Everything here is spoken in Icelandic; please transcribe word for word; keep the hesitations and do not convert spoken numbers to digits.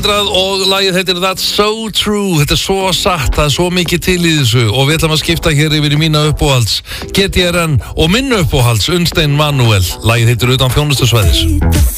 hundrað og lagið heitir That's So True. Þetta er svo satt, það er svo mikið til í þessu og við ætlum að skipta hér yfir í mína uppáhalds G T R N og minna uppáhalds Unnstein Manuel. Lagið heitir Utan þjónustusvæðis.